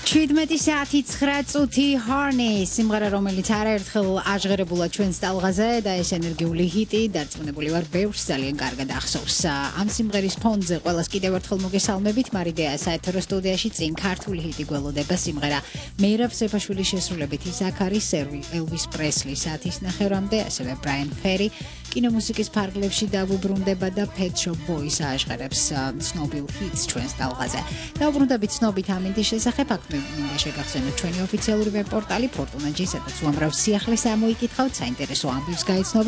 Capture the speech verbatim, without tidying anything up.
შვიდმეტი საათი ცხრა წუთი Horny სიმღერა რომელიც არაერთხელ აჟღერებულა ჩვენს ტალღაზე და ეს ენერგიული ჰიტი დარწმუნებული ვარ ბევრს ძალიან კარგად ახსოვს. Ამ სიმღერის ფონზე ყველას კიდევ ერთხელ მოგესალმებით. მარიდეა საეთერო სტუდიაში წინ ქართული ჰიტი გველოდება სიმღერა მერაბ სეფაშვილის შესრულებით ის აქ არის Elvis Presley საათის ნახევრამდე ასევე Brian Ferry კინომუსიკის ფარგლებში დავუბრუნდება და Pet Shop Boys აჟღერებს ცნობილ ჰიტს ჩვენს ტალღაზე. დავუბრუნდებით ცნობით ამინდის შესახებ აქ მინდა შეგახსენოთ ჩვენი ოფიციალური ვებ პორტალი Fortuna-ში, სადაც უამრავ სიახლეს ამოიკითხავთ, საინტერესო ამბებს გაიცნობთ.